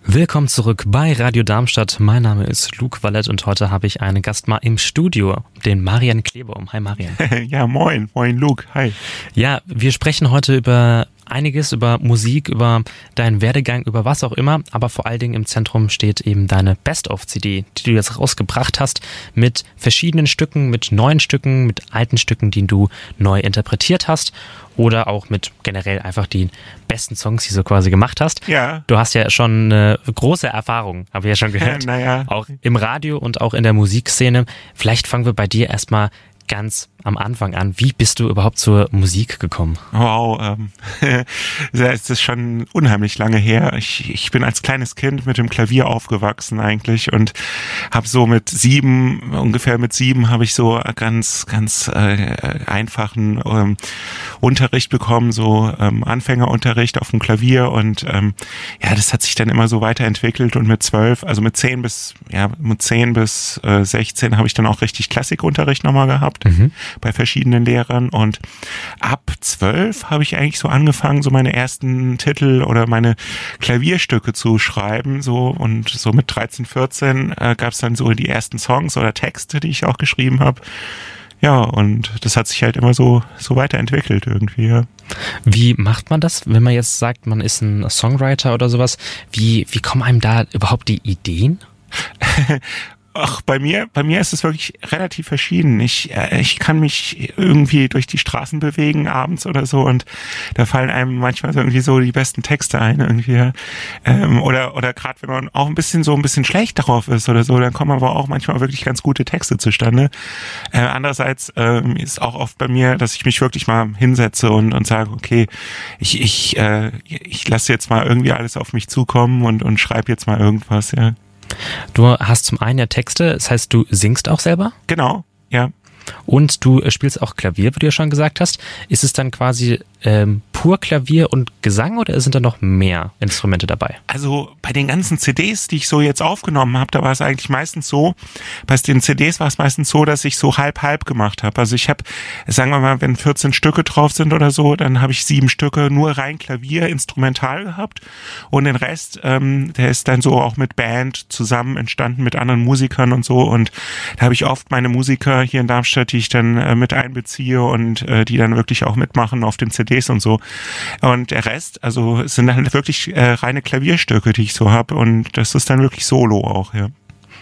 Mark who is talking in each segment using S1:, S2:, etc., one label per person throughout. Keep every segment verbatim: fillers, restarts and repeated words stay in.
S1: Willkommen zurück bei Radio Darmstadt. Mein Name ist Luke Wallett und heute habe ich einen Gast mal im Studio, den Marian Klebaum. Hi Marian.
S2: Ja, moin. Moin Luke. Hi.
S1: Ja, wir sprechen heute über einiges, über Musik, über deinen Werdegang, über was auch immer, aber vor allen Dingen im Zentrum steht eben deine Best-of-C D, die du jetzt rausgebracht hast, mit verschiedenen Stücken, mit neuen Stücken, mit alten Stücken, die du neu interpretiert hast oder auch mit generell einfach die besten Songs, die du quasi gemacht hast.
S2: Ja.
S1: Du hast ja schon eine große Erfahrung, habe ich ja schon gehört,
S2: naja.
S1: auch im Radio und auch in der Musikszene. Vielleicht fangen wir bei dir erstmal ganz am Anfang an. Wie bist du überhaupt zur Musik gekommen?
S2: Wow, ähm, es ist schon unheimlich lange her. Ich, ich bin als kleines Kind mit dem Klavier aufgewachsen eigentlich und habe so mit sieben, ungefähr mit sieben, habe ich so ganz, ganz äh, einfachen ähm, Unterricht bekommen, so ähm, Anfängerunterricht auf dem Klavier und ähm, ja, das hat sich dann immer so weiterentwickelt und mit zwölf, also mit zehn bis, ja, mit zehn bis äh, sechzehn habe ich dann auch richtig Klassikunterricht nochmal gehabt. Mhm. Bei verschiedenen Lehrern und ab zwölf habe ich eigentlich so angefangen, so meine ersten Titel oder meine Klavierstücke zu schreiben, so und so mit dreizehn, vierzehn äh, gab es dann so die ersten Songs oder Texte, die ich auch geschrieben habe. Ja, und das hat sich halt immer so so weiterentwickelt irgendwie, ja.
S1: Wie macht man das, wenn man jetzt sagt, man ist ein Songwriter oder sowas? Wie, wie kommen einem da überhaupt die Ideen?
S2: Ach, bei mir, bei mir ist es wirklich relativ verschieden. Ich, äh, ich kann mich irgendwie durch die Straßen bewegen abends oder so und da fallen einem manchmal so irgendwie so die besten Texte ein irgendwie. Ähm, oder oder gerade wenn man auch ein bisschen so ein bisschen schlecht darauf ist oder so, dann kommen aber auch manchmal wirklich ganz gute Texte zustande. Äh, andererseits ähm, ist auch oft bei mir, dass ich mich wirklich mal hinsetze und und sage, okay, ich ich äh, ich lasse jetzt mal irgendwie alles auf mich zukommen und und schreibe jetzt mal irgendwas, ja.
S1: Du hast zum einen ja Texte, das heißt, du singst auch selber?
S2: Genau, ja.
S1: Und du spielst auch Klavier, wie du ja schon gesagt hast. Ist es dann quasi ähm, pur Klavier und Gesang oder sind da noch mehr Instrumente dabei?
S2: Also bei den ganzen C Ds, die ich so jetzt aufgenommen habe, da war es eigentlich meistens so, bei den C Ds war es meistens so, dass ich so halb-halb gemacht habe. Also ich habe, sagen wir mal, wenn vierzehn Stücke drauf sind oder so, dann habe ich sieben Stücke nur rein Klavier, instrumental gehabt und den Rest, ähm, der ist dann so auch mit Band zusammen entstanden, mit anderen Musikern und so und da habe ich oft meine Musiker hier in Darmstadt, die ich dann äh, mit einbeziehe und äh, die dann wirklich auch mitmachen auf den C Ds und so. Und der Rest, also es sind dann wirklich äh, reine Klavierstücke, die ich so habe und das ist dann wirklich Solo auch, ja.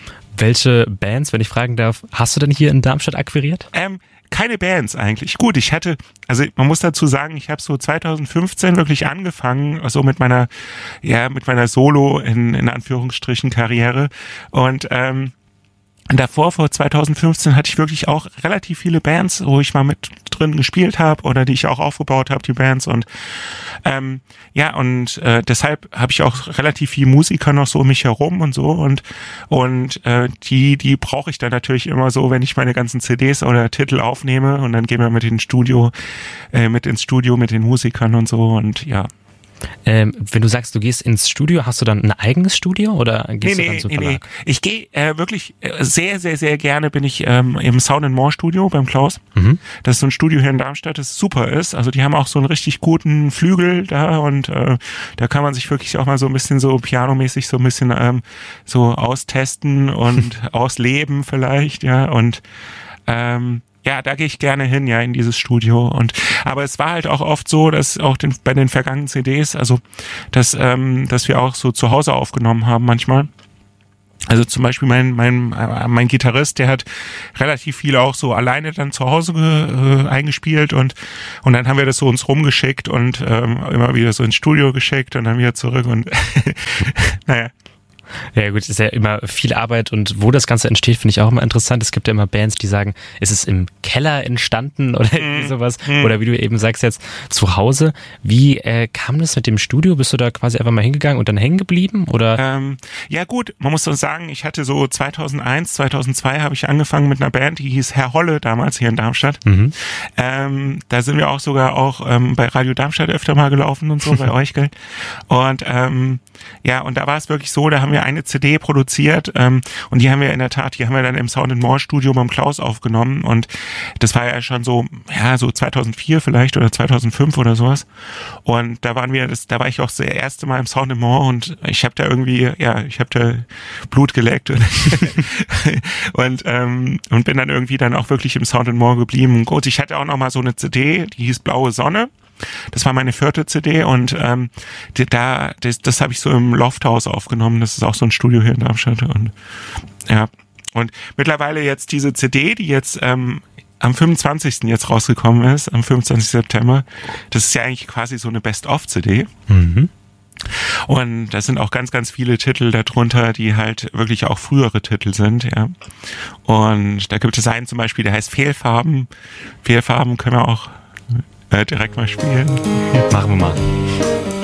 S1: Welche Bands, wenn ich fragen darf, hast du denn hier in Darmstadt akquiriert?
S2: Ähm, keine Bands eigentlich. Gut, ich hatte, also man muss dazu sagen, ich habe so zwanzig fünfzehn wirklich angefangen, so mit meiner, ja, mit meiner Solo in, in Anführungsstrichen Karriere und ähm, davor, vor zwanzig fünfzehn, hatte ich wirklich auch relativ viele Bands, wo ich mal mit drin gespielt habe oder die ich auch aufgebaut habe, die Bands und ähm, ja und äh, deshalb habe ich auch relativ viele Musiker noch so um mich herum und so und und äh, die die brauche ich dann natürlich immer so, wenn ich meine ganzen C Ds oder Titel aufnehme und dann gehen wir mit ins Studio, äh, mit ins Studio mit den Musikern und so und ja.
S1: Ähm, wenn du sagst, du gehst ins Studio, hast du dann ein eigenes Studio oder gehst
S2: nee,
S1: du dann
S2: nee,
S1: zum
S2: nee,
S1: Verlag?
S2: nee. Ich gehe äh, wirklich äh, sehr, sehr, sehr gerne bin ich ähm, im Sound and More Studio beim Klaus. Mhm. Das ist so ein Studio hier in Darmstadt, das super ist. Also die haben auch so einen richtig guten Flügel da und äh, da kann man sich wirklich auch mal so ein bisschen so pianomäßig so ein bisschen ähm, so austesten und ausleben vielleicht, ja und ähm, ja, da gehe ich gerne hin, ja, in dieses Studio. Und aber es war halt auch oft so, dass auch den, bei den vergangenen C Ds, also dass, ähm, dass wir auch so zu Hause aufgenommen haben manchmal. Also zum Beispiel mein mein mein Gitarrist, der hat relativ viel auch so alleine dann zu Hause äh, eingespielt und und dann haben wir das so uns rumgeschickt und ähm, immer wieder so ins Studio geschickt und dann wieder zurück und naja.
S1: Ja gut, es ist ja immer viel Arbeit und wo das Ganze entsteht, finde ich auch immer interessant. Es gibt ja immer Bands, die sagen, ist es im Keller entstanden oder irgendwie mm. sowas mm. oder wie du eben sagst jetzt zu Hause. Wie äh, kam das mit dem Studio? Bist du da quasi einfach mal hingegangen und dann hängen geblieben? Oder?
S2: Ähm, ja gut, man muss so sagen, ich hatte so zweitausendeins, zweitausendzwei habe ich angefangen mit einer Band, die hieß Herr Holle damals hier in Darmstadt. Mhm. Ähm, da sind wir auch sogar auch ähm, bei Radio Darmstadt öfter mal gelaufen und so, bei euch, gell? Und ähm, ja, und da war es wirklich so, da haben wir wir eine C D produziert ähm, und die haben wir in der Tat, die haben wir dann im Sound and More Studio beim Klaus aufgenommen und das war ja schon so, ja, so zweitausendvier vielleicht oder zweitausendfünf oder sowas und da waren wir, das, da war ich auch das erste Mal im Sound and More und ich habe da irgendwie, ja, ich habe da Blut geleckt und, und, ähm, und bin dann irgendwie dann auch wirklich im Sound and More geblieben. Gut, ich hatte auch noch mal so eine C D, die hieß Blaue Sonne. Das war meine vierte C D und ähm, die, da das, das habe ich so im Lofthaus aufgenommen. Das ist auch so ein Studio hier in Darmstadt und ja und mittlerweile jetzt diese C D, die jetzt ähm, am fünfundzwanzigsten jetzt rausgekommen ist, am fünfundzwanzigsten September. Das ist ja eigentlich quasi so eine Best-of-C D. Mhm. Und da sind auch ganz, ganz viele Titel darunter, die halt wirklich auch frühere Titel sind, ja. Und da gibt es einen zum Beispiel, der heißt Fehlfarben. Fehlfarben können wir auch äh, direkt mal spielen.
S1: Machen wir mal.